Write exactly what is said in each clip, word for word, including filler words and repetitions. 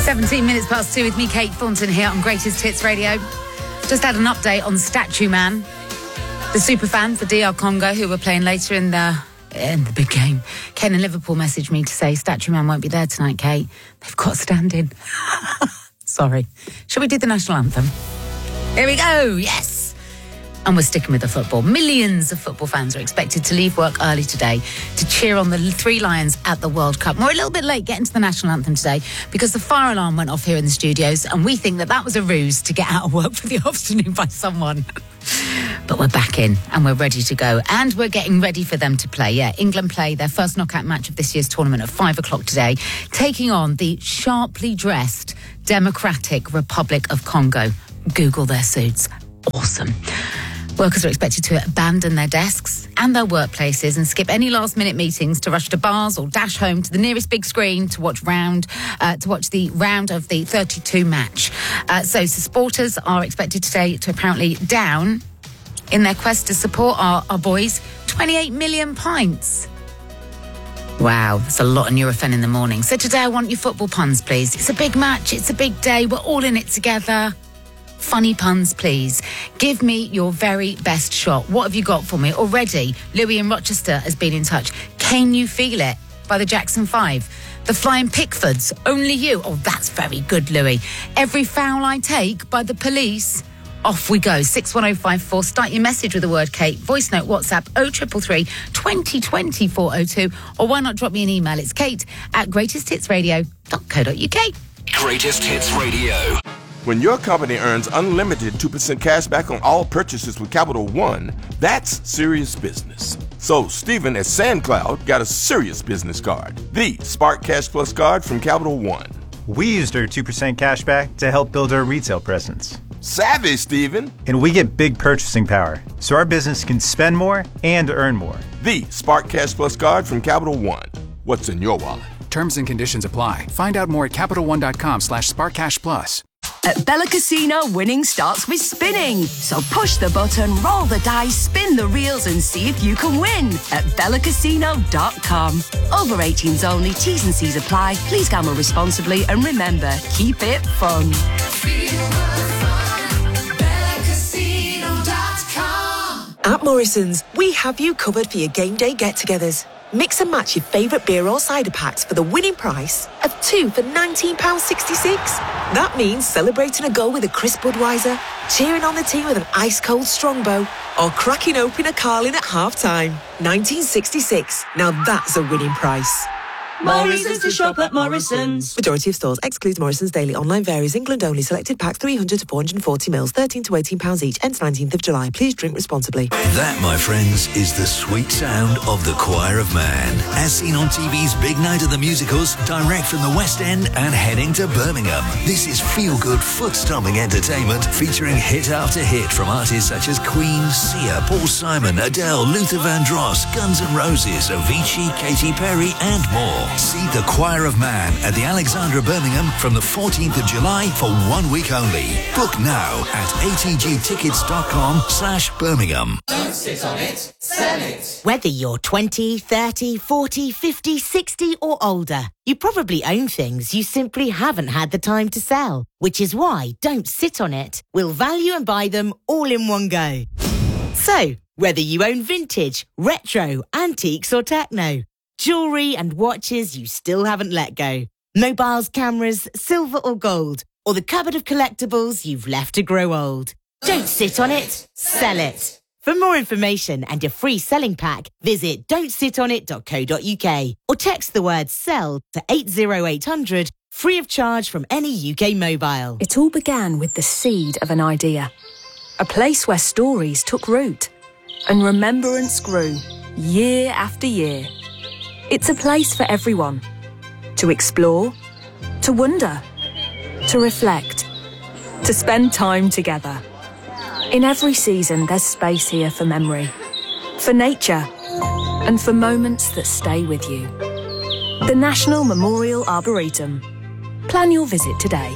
seventeen minutes past two with me, Kate Thornton, here on Greatest Hits Radio. Just had an update on Statue Man, the superfan for D R Congo, who were playing later in the in the big game. Ken in Liverpool messaged me to say Statue Man won't be there tonight, Kate. They've got a stand-in. Sorry. Shall we do the national anthem? Here we go. Yes. And we're sticking with the football. Millions of football fans are expected to leave work early today to cheer on the Three Lions at the World Cup. We're a little bit late getting to the national anthem today because the fire alarm went off here in the studios, and we think that that was a ruse to get out of work for the afternoon by someone. But we're back in and we're ready to go, and we're getting ready for them to play. Yeah, England play their first knockout match of this year's tournament at five o'clock today, taking on the sharply dressed Democratic Republic of Congo. Google their suits. Awesome. Workers are expected to abandon their desks and their workplaces and skip any last-minute meetings to rush to bars or dash home to the nearest big screen to watch round uh, to watch the round of the thirty-two match. Uh, so, supporters are expected today to apparently down in their quest to support our, our boys twenty-eight million pints. Wow, that's a lot of Nurofen in the morning. So today I want your football puns, please. It's a big match. It's a big day. We're all in it together. Funny puns, please. Give me your very best shot. What have you got for me? Already, Louis in Rochester has been in touch. Can You Feel It by the Jackson Five. The Flying Pickfords, Only You. Oh, that's very good, Louis. Every Foul I Take by The Police. Off we go. six one oh five four. Start your message with the word Kate. Voice note, WhatsApp oh three three three, twenty twenty, four oh two. Or why not drop me an email? It's kate at greatest hits radio dot co dot uk. Greatest Hits Radio. When your company earns unlimited two percent cash back on all purchases with Capital One, that's serious business. So Stephen at SandCloud got a serious business card, the Spark Cash Plus card from Capital One. We used our two percent cash back to help build our retail presence. Savvy, Stephen. And we get big purchasing power, so our business can spend more and earn more. The Spark Cash Plus card from Capital One. What's in your wallet? Terms and conditions apply. Find out more at CapitalOne.com slash SparkCashPlus. At Bella Casino, winning starts with spinning. So push the button, roll the dice, spin the reels and see if you can win at Bella Casino dot com. Over eighteens only, T's and C's apply. Please gamble responsibly and remember, keep it fun. Bella Casino dot com. At Morrison's, we have you covered for your game day get-togethers. Mix and match your favourite beer or cider packs for the winning price of two for nineteen pounds sixty-six. That means celebrating a goal with a crisp Budweiser, cheering on the team with an ice-cold Strongbow, or cracking open a Carling at half-time. nineteen sixty-six. Now that's a winning price. Morrison's to shop at Morrison's. Majority of stores excludes Morrison's daily. Online varies. England only. Selected packs three hundred to four hundred forty mils, thirteen to eighteen pounds each. Ends nineteenth of July. Please drink responsibly. That, my friends, is the sweet sound of the Choir of Man. As seen on T V's Big Night of the Musicals, direct from the West End and heading to Birmingham. This is feel-good, foot-stomping entertainment featuring hit after hit from artists such as Queen, Sia, Paul Simon, Adele, Luther Vandross, Guns N' Roses, Avicii, Katy Perry and more. See the Choir of Man at the Alexandra Birmingham from the fourteenth of July for one week only. Book now at atgtickets.com slash Birmingham. Don't sit on it, sell it. Whether you're twenty, thirty, forty, fifty, sixty or older, you probably own things you simply haven't had the time to sell. Which is why Don't Sit on It will value and buy them all in one go. So, whether you own vintage, retro, antiques or techno, jewellery and watches you still haven't let go, mobiles, cameras, silver or gold, or the cupboard of collectibles you've left to grow old. Don't sit on it, sell it. For more information and your free selling pack, visit don't sit on it dot co dot uk or text the word SELL to eight oh eight hundred, free of charge from any U K mobile. It all began with the seed of an idea. A place where stories took root and remembrance grew year after year. It's a place for everyone to explore, to wonder, to reflect, to spend time together. In every season, there's space here for memory, for nature, and for moments that stay with you. The National Memorial Arboretum. Plan your visit today.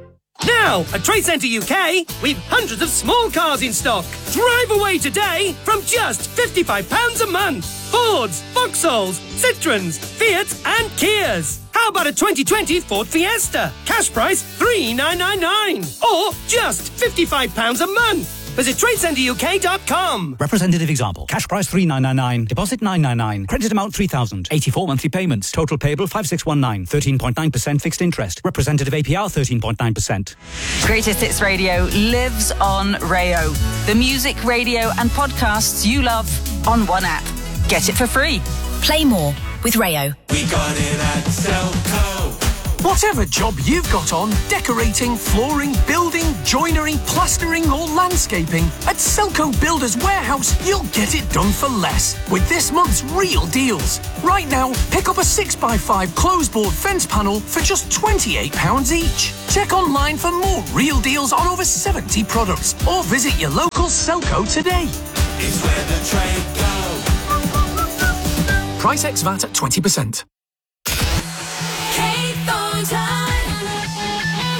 Now, at Trade Centre U K, we've hundreds of small cars in stock. Drive away today from just fifty-five pounds a month. Fords, Vauxhalls, Citroens, Fiat and Kias. How How about a twenty twenty Ford Fiesta? Cash price three thousand nine hundred ninety-nine pounds. Or just fifty-five pounds a month. Visit trade centre U K dot com. Representative example. Cash price three thousand nine hundred ninety-nine. Deposit nine hundred ninety-nine. Credit amount three thousand. eighty-four monthly payments. Total payable five thousand six hundred nineteen. thirteen point nine percent fixed interest. Representative A P R thirteen point nine percent. Greatest Hits Radio lives on Rayo. The music, radio and podcasts you love on one app. Get it for free. Play more with Rayo. We got it at Selco. Whatever job you've got on, decorating, flooring, building, joinery, plastering or landscaping, at Selco Builders Warehouse, you'll get it done for less with this month's real deals. Right now, pick up a six by five closeboard fence panel for just twenty-eight pounds each. Check online for more real deals on over seventy products or visit your local Selco today. It's where the trade goes. Price ex V A T at twenty percent.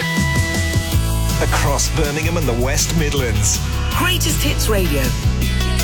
Across Birmingham and the West Midlands. Greatest Hits Radio.